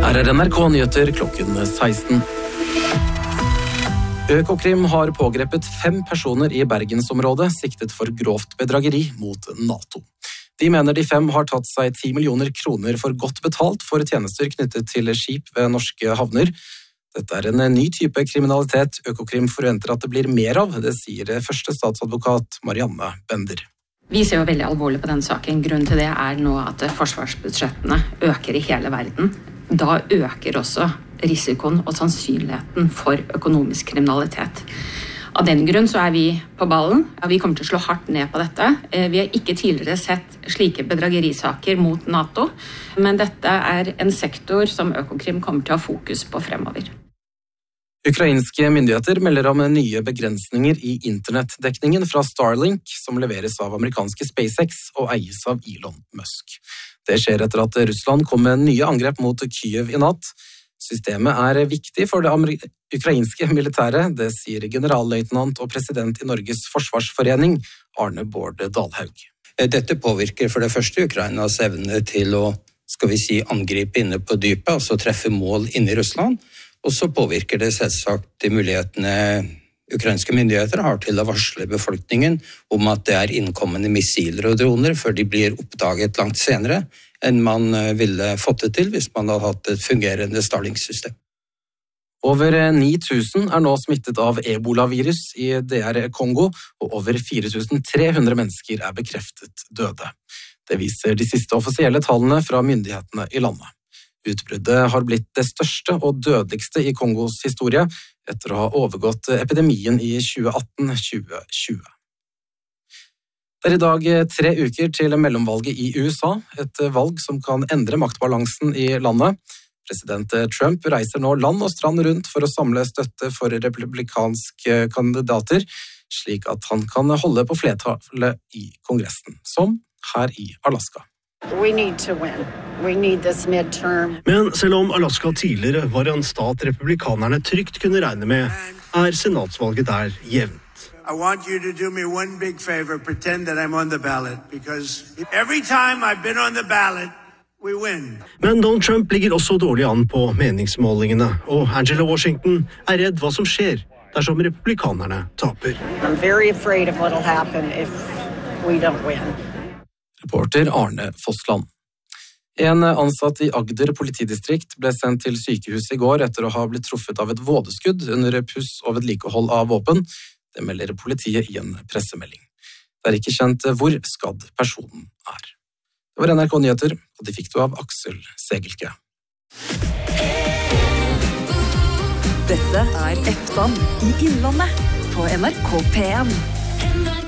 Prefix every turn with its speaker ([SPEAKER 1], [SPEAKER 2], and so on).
[SPEAKER 1] Her NRK Nyheter klokken 16. Økokrim har pågrepet 5 personer i Bergensområdet siktet for grovt bedrageri mot NATO. De mener de 5 har tatt seg 10 millioner kroner for godt betalt for tjenester knyttet til skip ved norske havner. Dette er en ny type kriminalitet Økokrim forventer at det blir mer av, det sier første statsadvokat Marianne Bender.
[SPEAKER 2] Vi ser jo veldig alvorlig på den saken. Grunnen til det er nå at forsvarsbudsjettene øker i hele verden. Da øker også risikoen og sannsynligheten for økonomisk kriminalitet. Av den grunn så er vi på ballen. Vi kommer til å slå hardt ned på dette. Vi har ikke tidligere sett slike bedragerisaker mot NATO, men dette er en sektor som Økokrim kommer til å ha fokus på fremover.
[SPEAKER 1] Ukrainske myndigheter melder om nye begrensninger i internettdekningen fra Starlink, som leveres av amerikanske SpaceX og eies av Elon Musk. Det skjer etter at Russland kom med nye angrep mot Kyiv i natt. Systemet er viktig for det ukrainske militæret, det sier generalløytnant og president i Norges forsvarsforening, Arne Bård Dalhaug.
[SPEAKER 3] Dette påvirker for det første Ukrainas evne til å, angripe inne på dypet, altså treffe mål inne i Russland. Og så påvirker det selvsagt de mulighetene ukrainske myndigheter har til å varsle befolkningen om at det er innkommende missiler og droner før de blir oppdaget langt senere enn man ville fått det til hvis man hadde hatt et fungerende Starlink-system.
[SPEAKER 1] Over 9000 er nå smittet av Ebola-virus i DR Kongo, og over 4300 mennesker er bekreftet døde. Det viser de siste offisielle tallene fra myndighetene i landet. Utbruddet har blitt det største og dødeligste i Kongos historie, etter å ha overgått epidemien i 2018-2020. Det er i dag 3 uker til mellomvalget i USA, et valg som kan endre maktbalansen i landet. President Trump reiser nå land og strand rundt for å samle støtte for republikanske kandidater, slik at han kan holde på flertallet i Kongressen, som her i Alaska.
[SPEAKER 4] Men selv om Alaska tidligere var en stat republikanerne trygt kunne regne med, er senatsvalget der jevnt.
[SPEAKER 5] I want you to do me one big favor, pretend that I'm on the ballot, because every time I've been on the ballot, we win.
[SPEAKER 4] Men Donald Trump ligger også dårlig an på meningsmålingene, og Angela Washington er redd hva som skjer dersom republikanerne taper.
[SPEAKER 6] I'm very afraid of what'll happen if we don't win.
[SPEAKER 1] Reporter Arne Fossland. En ansatt i Agder politidistrikt ble sendt til sykehus i går etter å ha blitt truffet av et vådeskudd under puss og vedlikehold av våpen. Det melder politiet i en pressemelding. Det er ikke kjent hvor skadd personen er. Det var NRK Nyheter, og de fikk du av Aksel Segelke.
[SPEAKER 7] Dette er Eftan i Innlandet på NRK P1.